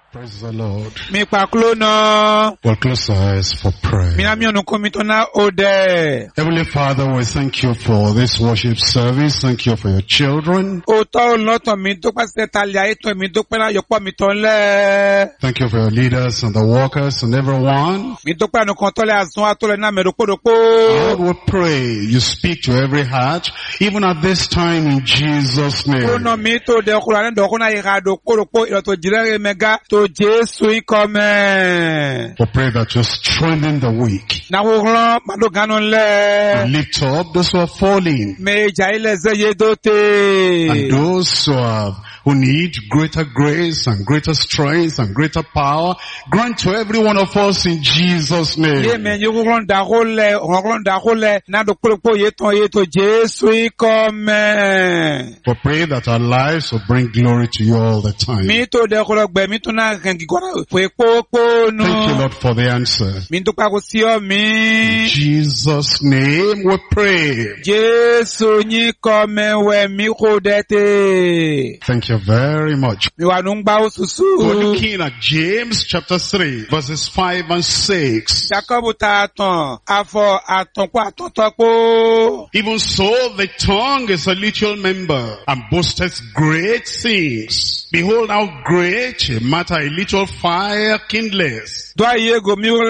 Praise the Lord. Mi pa klono. We'll close our eyes for prayer. Mi ami onu komitona ode. Heavenly Father, we thank you for this worship service. Thank you for your children. O to loto mi to pa se talia eto mi to pe na yopo mi ton le. Thank you for your leaders and the workers and everyone. Mi to pa no kon to le azun atole na me ropodopo. Lord, we pray you speak to every heart, even at this time in Jesus' name. Ono mi to de okura ndo kona irado poropo ilo to jirere mega to Jesu ikome. We pray that you strengthen the weak. Na wo ran ma do ganon le. And lift up those who are falling. Me ja ile zeye dote. And those who need greater grace and greater strength and greater power, grant to every one of us in Jesus' name. Amen. You ron da hole na do poropo ye to Jesu ikome. We pray that our lives will bring glory to you all the time. Mi to de korogbe mi to na kengi gora pe popo no. Thank you, Lord, for the answer. Mi to pa ko si o mi. In Jesus' name we pray. Jesu ni come we mi ko dete. Thank you very much. Mi wa nu ngba osusu. We're looking at James chapter 3 verses 5 and 6. Jacob ta ton afo atonpo atontopo. Even so the tongue is a little member and boasteth great things. Behold how great a matter a little fire kindleth. Do aye go mi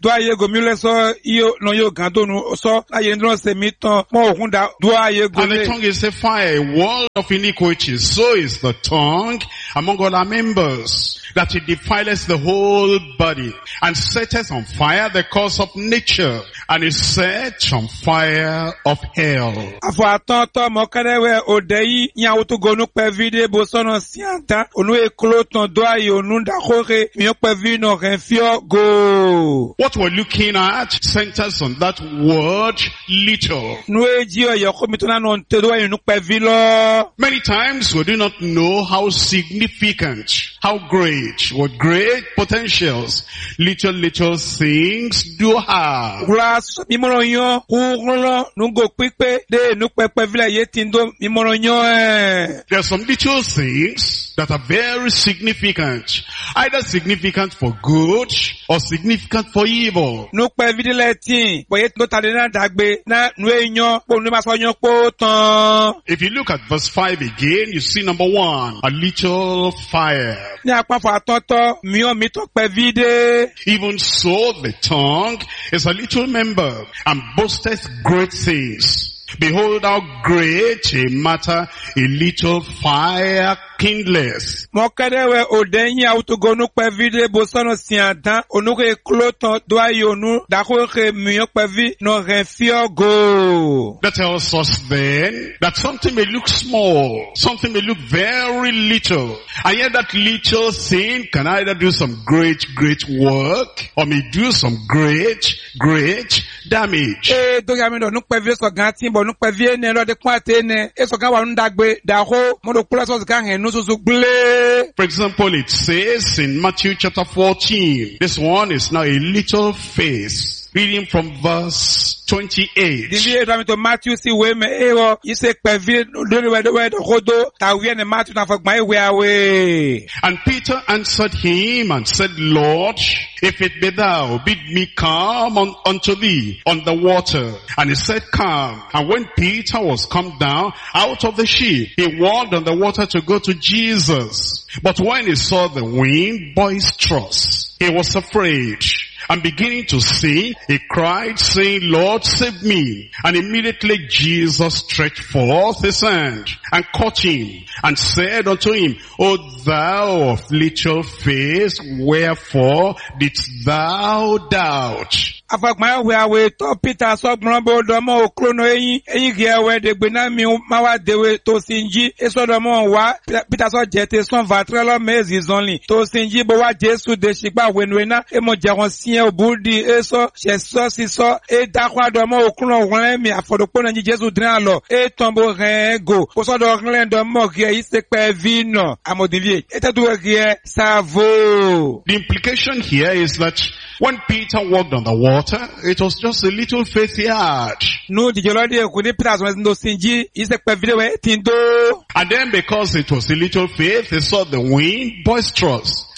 le so iyo no yo gando nu so aye ndro se mi ton mo ohun da do aye go And the tongue is a fire, a world of iniquity. So is the tongue among all our members, that it defileth the whole body, and setteth on fire the course of nature, and is set on fire of hell. Afo atonto mo karewe odeyi nya wutu go nu pe vide bo sono sianta onu e kloton do aye onu da khore mi pe vi no ren fio go. What we're looking at centers on that word little. Nu eji oye komitona no te do aye nu pe vi lo. Many times we do not know how significant, how great, what great potentials little things do have. Ura so mi mo yan uro nu go pipe de nu pe vi la ye tindo mi mo yan. There are some little things that are very significant, either significant for good or significant for evil. Nu pe vi de letin bo ye tindo tade na dagbe na nu eyan po nu ma so yan po tan. If you look at verse 5 again, you see number 1, a little fire. Ni apa fo atonto mi o mi to pe vi de. Even so the tongue is a little member and boasteth great things. Behold how great a matter a little fire kindleth. Mo kadewe odenyi autogonu pe vide bo sono siantan onu ke kloton do ayonu da ko ke mi pe vi no refio go. That tells us then that something may look small, something may look very little, and yet that little thing can either do some great work or may do some great damage. Do ya mi do nu pe vi so gan tin bo nu pe vi ene lo de kwa te ne e so gan wa nu dagbe da ho mo do kula so gan hen nu so gle. For example, it says in Matthew chapter 14, this one is now a little face. Reading from verse 28. Dili e to Matthew si we me e wo ise pe vi do we do hodo ta wi ne Matthew na fo gban e we awe. And Peter answered him and said, Lord, if it be thou, bid me come unto thee on the water. And he said, come. And when Peter was come down out of the ship, he walked on the water to go to Jesus. But when he saw the wind boisterous, he was afraid. And beginning to sink, he cried, saying, Lord, save me. And immediately Jesus stretched forth his hand and caught him and said unto him, O thou of little faith, wherefore didst thou doubt? Afakma we awe to Peter so gbonbo do mo okrono eyin ge we de gbe na mi ma wa dewe to sinji eso do mo wa Peter so jete son vatrelo mezis only to sinji bo wa Jesu de sigba wenwena e mo je ron sien obudi eso se so si so e da kwa do mo okrono wan mi afodopo na Jesu dran lo e tombo ren go ko so do ren do mo ge ise pe vino amodivie e te do ge savo. The implication here is that when Peter walked on the water, it was just a little faith he had. No, the Lord could Peter was no sinji is a tindo. And then because it was a little faith, he saw the wind boisterous.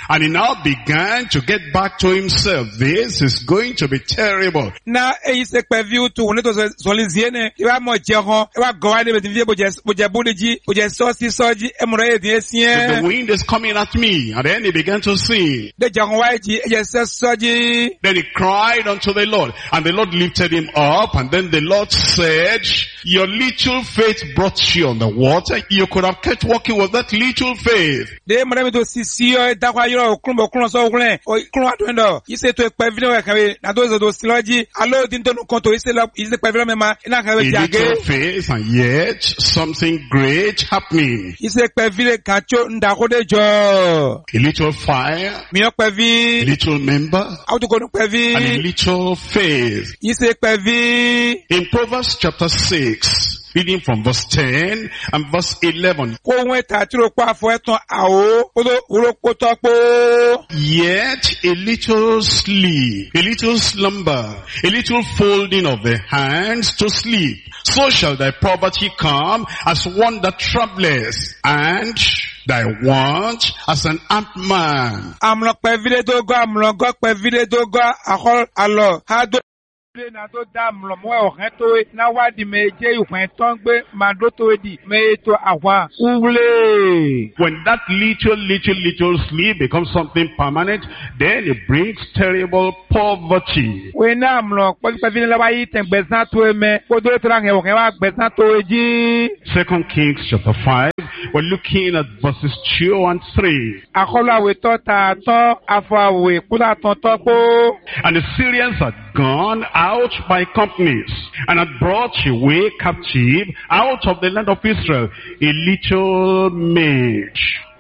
And he now began to get back to himself. This is going to be terrible. Na eyi se pẹ̀viu tu wọ́n ní tó sọ̀lìzie ní ìwà mọ̀ jẹ́ hàn ìwà gọ̀wá ní bẹ̀tẹ̀ bójẹ́ bódìjí bójẹ́ sọ́jí ẹmúrẹ́ yẹ díẹ̀ sí So the ẹ́. wind is coming at me. And then he began to sing. Dẹ̀jẹ̀ hàn wáyé jí ẹjẹ́ sẹ́ sọ́jí. Then he cried unto the Lord. And the Lord lifted him up. And then the Lord said, your little faith brought you on the water. You could have kept walking with that little faith. De mọ̀rẹ́ mi tó sisi ọ́ dákọ̀ ayọ́rọ̀ òkúrùn sọ òkúrùn òkúrùn àtúndọ̀. Ìṣe tó pẹ̀viu ní wẹ̀kẹ̀wé nàdó ìṣòdò sílọ́jí. Aló dín tó nùkan tó ìṣe pẹ̀viu mẹ́ma iná A kẹ̀wé jàgé. little faith and yet something great happening. Ìṣe pẹ̀viu kàtó ndàkóde jọ. A little fire, Mìíràn a pẹ̀viu. little member, Àwùjọ pẹ̀viu. and a little faith. Ìṣe pẹ̀viu. In Proverbs chapter 6, reading from verse 10 and verse 11. Kó wọ́n ta tí ó pa fọ́ ẹ̀tàn àwọ̀ olóko tọ́pọ̀. Yet a little sleep, a little slumber, a little folding of the hands to sleep. So shall thy poverty come as one that troubleth, and thy want as an armed man. Àmùlọ̀ pẹ̀vílẹ̀ tó gọ́ àmùlọ̀ gọ́ pẹ̀vílẹ̀ tó gọ́ àkọ́ àlọ́. Hádó. Na tó dá àmùlọ̀ mọ́ ọ̀hẹ́ tó wé. Na wádìí méje ìwọ̀n tó ń gbé màdó tó di méjèètò àwọn wúlé. When that little sleep becomes something permanent, then it brings terrible poverty. Wé ní àmùlọ̀ pẹ̀vílẹ̀ lọ́wọ́ yìí tẹ̀ gbẹ̀sán tó mẹ́. Kó dúró tó ráhẹ̀ ọ̀hẹ́ wá gbẹ̀sán tó jí. 2 Kings chapter 5, we're looking at verses 2 and 3. Àkọlù àwẹ̀ tọ́ ta tọ́ àfọ̀ àwẹ̀ kúlà tọ́ tọ́ kó. And the Syrians had gone out by companies and had brought away captive out of the land of Israel a little maid.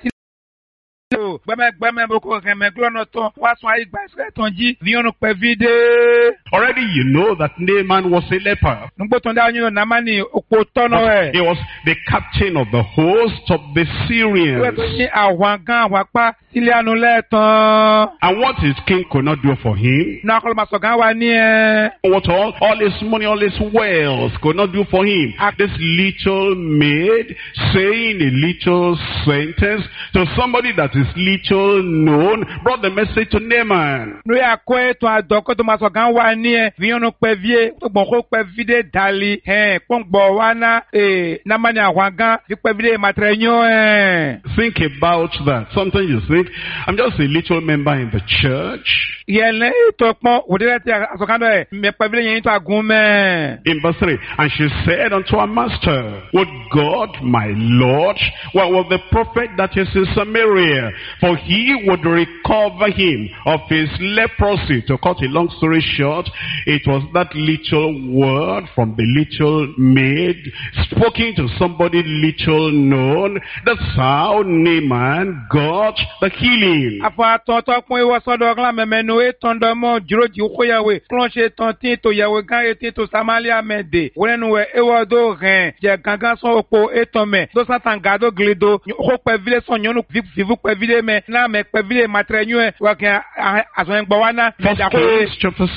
Gbẹ́mẹ́ boko kẹ̀mẹ́ glọ́nà tán wá sún ayé gba ìṣẹ́ tán jí níyànjú pẹ̀ fídé. Already you know that Naaman was a leper. Nígbó tó ń dá yín Námánì òpó tọ́nà ẹ̀. He was the captain of the host of the Ìwé tó Syrians. ní àwọn gan àwọn apá sílé àánú lẹ́ẹ̀tàn. And what his king could not do for him, Náà kọ́ ló máa sọ̀gá wa ní ẹ. what all his money, all his wealth could not do for him. This little maid saying a little sentence to somebody that is little known brought the message to Naaman. Lórí àkọ́ ètò àdọ́kọ́ tó máa sọ̀gá wa ní ẹ. Níyànjú pẹ̀ fíé tó gbọ̀n kó pẹ̀ fídé dàlí. Pọ́ngbọ̀ wa ná Námánì àwọn gan fi pẹ̀ fídé màtẹ̀rẹ̀ yán ẹ̀. Think about that. Sometimes you think, I'm just a little member in the church. Yẹ̀lẹ́ ètò pọ́n òdìrẹ́ tí àsọ̀kánná ẹ̀ mẹ́pẹ̀ fídé yẹn tó àgún mẹ́. In verse 3, and she said unto her master, would God, my Lord, was the prophet that is in Samaria, for he would recover him of his leprosy. To cut a long story short, it was that little word from the little maid, spoken to somebody little known. That's how Naaman got the healing. Àfọ̀ àtọ̀tọ̀ pọ́n ìwọ sọ́dọ̀ ọ̀gá mẹ́mẹ́nu ètò ọ̀dọ́mọ jùròjì kóyàwé kúrọ̀ṣe tán tí ètò ìyàwó gán ètò ètò Samaria mẹ́dẹ̀. Wọ́n wẹ̀ ewọ́ dó rẹ̀ jẹ́ gangan sọ òpó ètò mẹ́. Dó sátán gàdó gilido. Ó pẹ̀ fílẹ̀ sọ yọ̀nù fífú pẹ̀ fílẹ̀ mẹ́. Náà mẹ́ pẹ̀ fílẹ̀ màtẹ̀rẹ̀ yún ẹ̀ wọ́n kẹ́ àtọ̀yìn gbọ̀ wá náà. First Kings chapter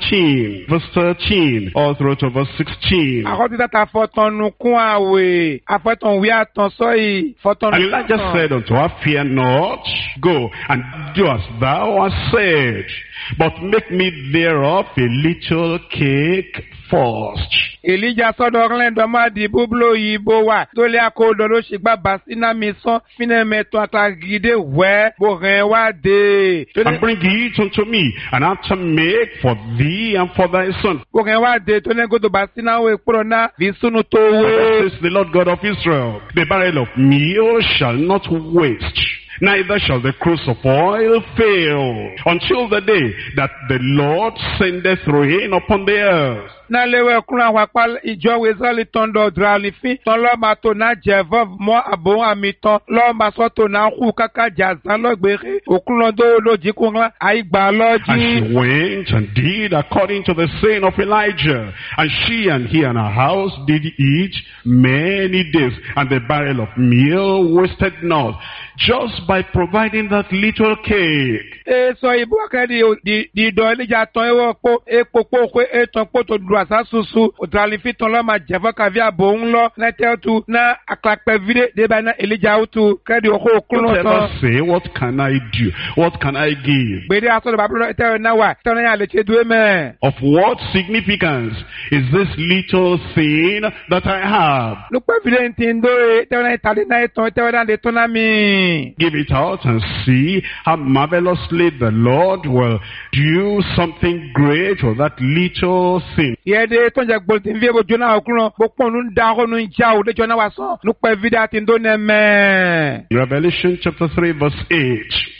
17, verse 13, all through to verse 16. Àkọ́tí tata fọ́tọ̀nù kún àwẹ̀. Àfọ́tọ̀n wí àtọ̀ sọ́yì. Fọ́tọ̀nù. And Elijah said unto her, fear not, go and do as thou hast said, but make me thereof a little cake first. Elijah sọ́dọ̀ ọ̀rẹ́lẹ́dọ̀ máa di búbúlò yìí bó wà tó lé àkóòdọ̀ ló ṣe gbà bá sínú mi sán fínẹ̀ mẹ́tọ́ àtàgídé wẹ́ bó rẹ̀ wá dé. And bring it unto me, and after make for thee and for thy son. Bó rẹ̀ wá dé tó lẹ́ gòdò bá sínú àwọn èkúrò náà fi súnú tó For wé. thus says the Lord God of Israel, the barrel of meal shall not waste, neither shall the cruse of oil fail, until the day that the Lord sendeth rain upon the earth. Náà léwé kúrò àwọn apá ìjọ wezọ́lì tán lọ dùràlì fín tán lọ́ọ̀bà tó náà jẹ̀vọ́ mọ́ àbò àmì tán lọ́ọ̀bà sọ́ tó náà kú káká jàzán lọ́gbẹ̀rẹ̀ òkúlọ́dọ́ lójì kúrò àìgbà lọ́jì. And she went and did according to the saying of Elijah, and she and he and her house did eat many days, and the barrel of meal wasted not. Just by providing that little cake. So ibu akadi di do Elijah ton ewo po epopo ko eton po to du asa susu o tralifi ton lo ma jeva ka via bo nlo na tetu na aklakpe vide de ba na Elijah utu kadi o ko kuno so say, what can I do? What can I give? Be dey aso the Bible tell na wa tell na le chedu eme. Of what significance is this little thing that I have? Look pe vide ntindo e tell na tali na eton tell na de ton mi. Give it out and see how marvelously the Lord will do something great for that little thing. Yeah, de ton je gbol tin vie bo jona okuno bo pon nu da ho nu nja o de jona wa so. Look pe vide atindo ne me. Revelation chapter 3 verse 8.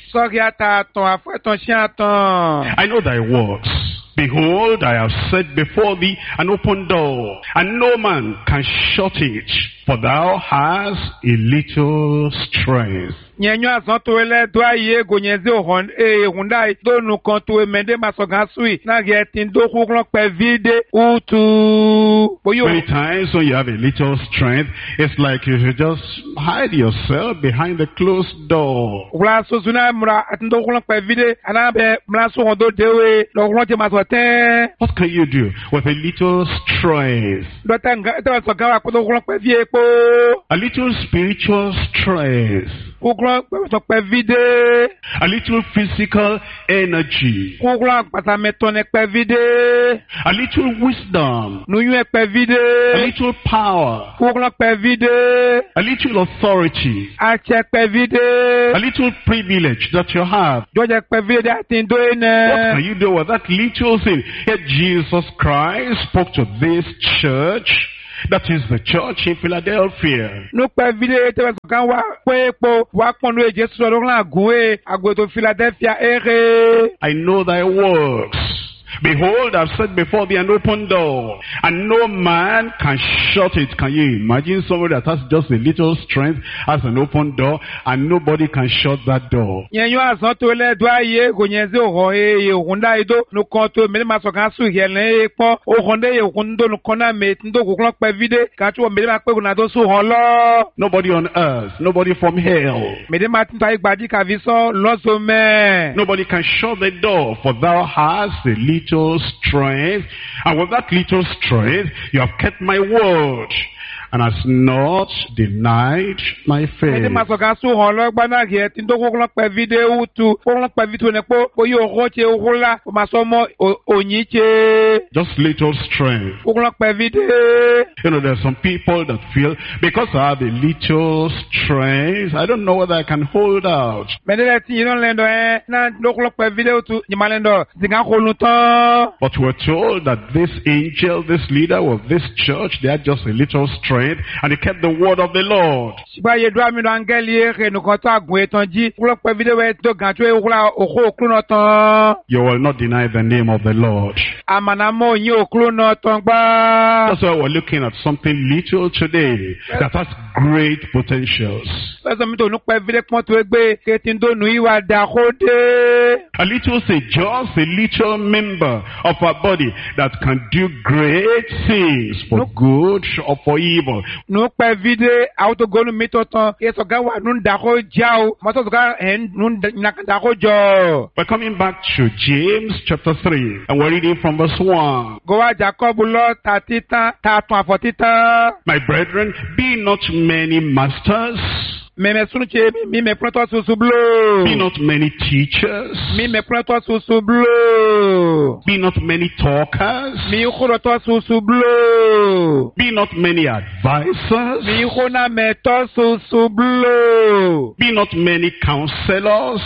I know thy works. Behold, I have set before thee an open door, and no man can shut it, for thou hast a little strength. Nyenyo azon to ele do aye gonyeze ohon hundai do nu kan to emende masogan sui na getin do kuklon pe vide utu boyo. Many times when you have a little strength, it's like you should just hide yourself behind the closed door. Ula so suna mura atindo kuklon pe vide anabe mla so hondo dewe lo kuklon je masoten. What can you do with a little strength? Do tanga to so gawa ko do kuklon pe vie po. A little spiritual strength. A little physical energy. A little wisdom. A little power. A little authority. A little privilege that you have. What can you do with that little thing? Yet Jesus Christ spoke to this church. That is the church in Philadelphia. I know thy works. Behold, I've set before thee an open door, and no man can shut it. Can you imagine somebody that has just a little strength, has an open door, and nobody can shut that door? Nobody on earth, nobody from hell. Nobody can shut the door, for thou hast a little strength, and with that little strength you have kept my word and has not denied my faith. Just little strength. You know, there's some people that feel, because I have a little strength, I don't know whether I can hold out. But we're told that this angel, this leader of this church, they had just a little strength, and they kept the word of the Lord. You will not deny the name of the Lord. That's why we're looking at something little today that has great potentials. A little say just a little member of our body that can do great things for good or for evil. We're coming back to James chapter 3 and we're reading from verse 1. My brethren, be not many masters. Be not many teachers. Be not many talkers. Be not many advisors. Be not many counselors.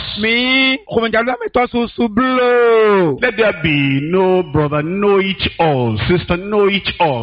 Let there be no brother know-it-all, sister know-it-all.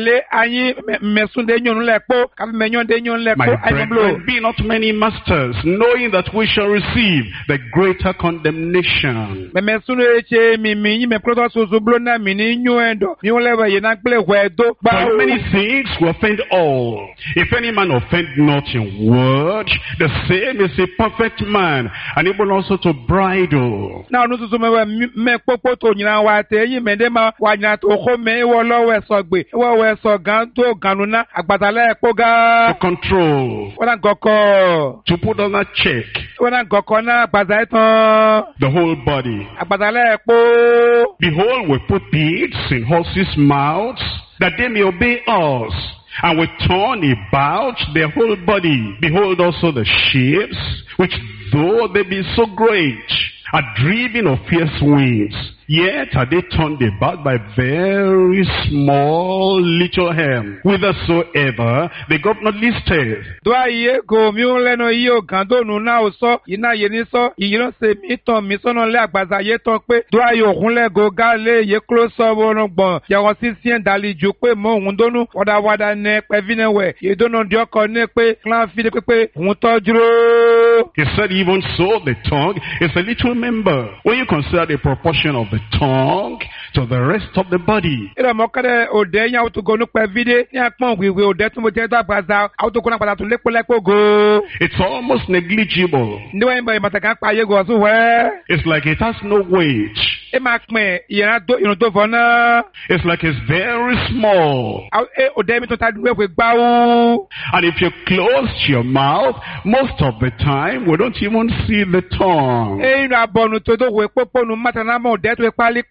My brethren, be not many masters, knowing that we shall receive the greater condemnation. For And many things will offend all. If any man offend not in word, the same is a perfect man, and able also to bridle. Now, no to me popo to nyina wa te yi me de ma wa nyina to ko me wo lo we so gbe wo we so gan to ganuna agbadale epo ga. To control. Wona goko. To put on a check. Wona goko na agbada etan. The whole body. Agbadale epo. Behold, we put bits in horses' mouths, that they may obey us. And we turn about their whole body. Behold also the ships, which though they be so great, are driven of fierce winds, yet are they turned about by very small little helm, whithersoever the governor listeth. Do I go mule no yo gando no na so ina yeni so yiro se mi ton mi so no le agbaza ye ton pe do ayo kunle go gale ye close up no gbon ya won sisien dali ju pe mo hun donu wada ne pe vine we ye dono dio ko ne pe clan fi de pe hun tojuro. He said even so the tongue is a little member. When you consider the proportion of the tongue to the rest of the body. Ira mo kade ode nya to go no pe vide ni apon wiwe ode tun mo je da gbaza auto ko na pada tun lepo go. It's almost negligible. Ni wa nba mataka pa ye go so we. It's like it has no weight. E ma pin ira do inu to fona. It's like it's very small. Ode mi to ta duwe pe gba o. And if you close your mouth, most of the time we don't even see the tongue. Inu abonu to do we poponu matana mo de to pali.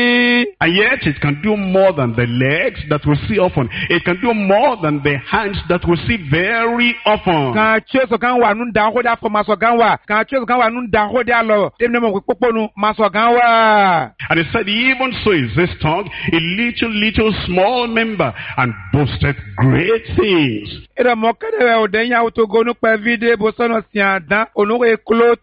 And yet it can do more than the legs that we see often. It can do more than the hands that we see very often. Kan cheso kan wa nu da ho da for maso kan wa. Kan cheso kan wa nu da ho da lo. Dem ne mo poponu maso kan wa. And he said, even so is this tongue, a little small member, and boasteth great things. Ira mo kade o de nya to go no pe vide bo so no siadan onu e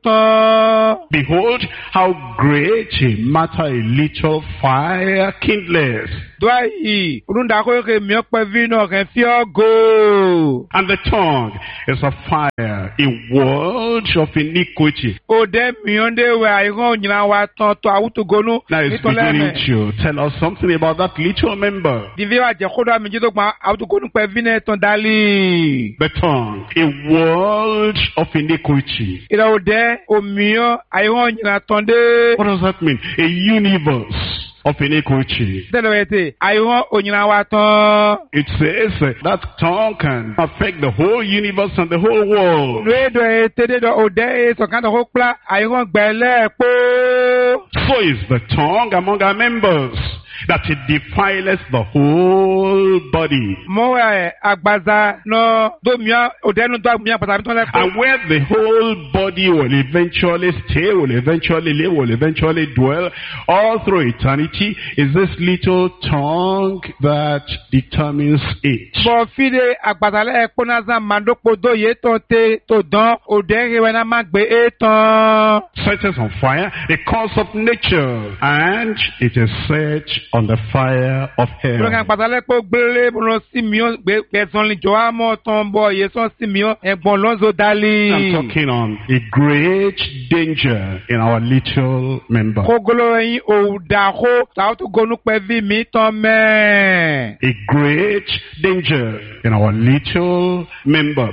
klotan. Behold how great a matter a little fire kindleth. Dwai urunda ko ke mi pe vino ke fi ogo. And the tongue is a fire, a world of iniquity. O de mi onde we ayon nyina wa ton to awuto gonu. Now it's beginning to tell us something about that little member. Divi wa je kodo mi je to gba awuto gonu pe vine ton dali. The tongue, a world of iniquity. Ira o de o mi ayon nyina ton de. What does that mean? A universe of iniquity. It says that tongue can affect the whole universe and the whole world. So is the tongue among our members, that it defileth the whole body. And where the whole body will eventually stay, will eventually live, will eventually dwell all through eternity, is this little tongue that determines it. Set us on fire, the cause of nature, and it is set on the fire of hell. I'm talking on a great danger in our little member. A great danger in our little member.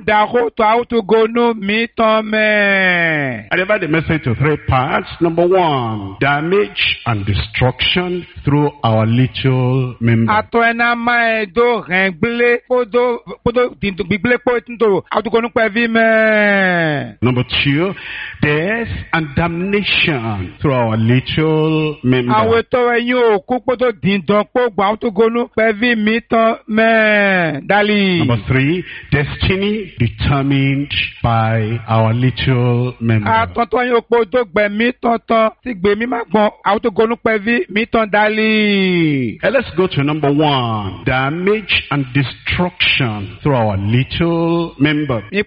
I divide the message to three parts. Number one, damage and destruction through our little member. Number two, death and damnation through our little member. Number three, destiny determined by our little member. Let's go to number one, damage and destruction through our little member. In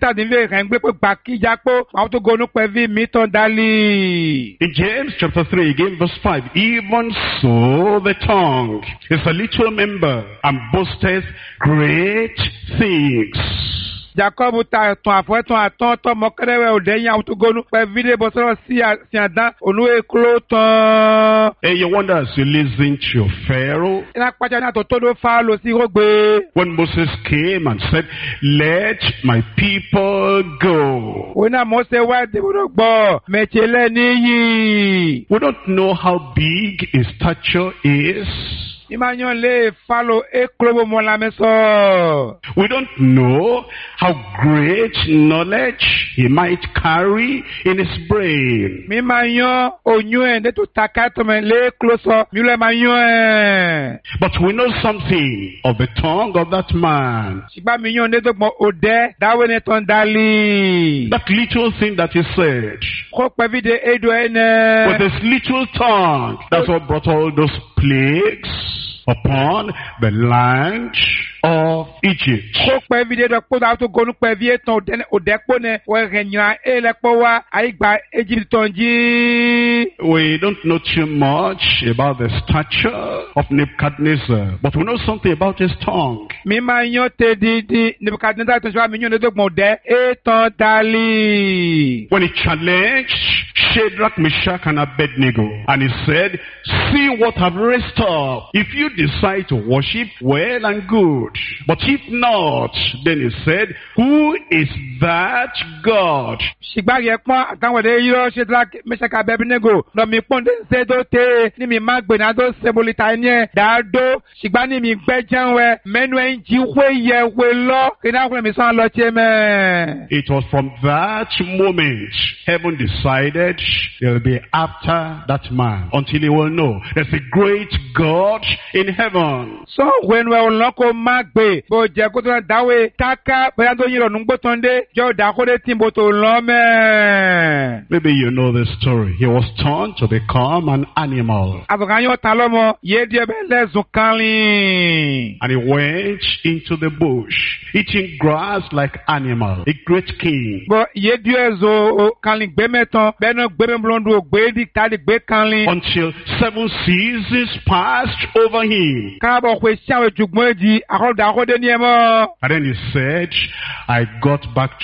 James chapter 3, again verse 5, even so the tongue is a little member and boasteth great things. Jacob ta ton afwe ton aton to mokerewe odeyin autogonu pe video bosoro si adan onu ekloton. And you wonder as you listen to Pharaoh, Ina pacha na to todo fa lo si rogbe. when Moses came and said, let my people go. Ona Mose wa de rogbo mechele niyi. We don't know how big his stature is. Imanyon le falo eklobo mo la meso. We don't know how great knowledge he might carry in his brain. Mi manyon onyo de to takato me le kloso mi le manyon. But we know something of the tongue of that man. Sigba mi yon de to mo ode dawe ne ton dali. That little thing that he said. Ko pe vide edo ene. With his little tongue. That's what brought all those plagues upon the land of Egypt. Ko pe vide do ko da to gonu pe vie ton ode po ne we renyan ele po wa aigba Egypt tonji. We don't know too much about the stature of Nebuchadnezzar, but we know something about his tongue. Mi manyon te di Nebuchadnezzar ton jwa mi yon de to mo de e ton dali. When he challenged Shadrach, Meshach, and Abednego, and he said, see what I've raised up. If you decide to worship, well and good. But if not, then he said, who is that God? Sigba ye pon atanwo de yo Shadrach, Meshach, Abednego no mi pon de se do te ni mi magbe na do sembolita yen da do sigba ni mi gbejanwe menu enji we ye we lo kina ko mi san lo che me. It was from that moment heaven decided they'll be after that man until he will know there's a great God in heaven. So when we loko magbe bo je ko to dawe taka bya do yiro nungbo tonde jo da ko de timbo to lo me. Maybe you know the story. He was turned to become an animal. Abakanyo talomo ye die be lezu kanlin. And he went into the bush, eating grass like animal, a great king. Bo ye die zo kanlin gbe meton be no gbe blondu gbe di tali gbe kanlin. Until 7 seasons passed over him. Kabo kwe shawe jugmoji akol da ko de ni e mo. And then he said, I got back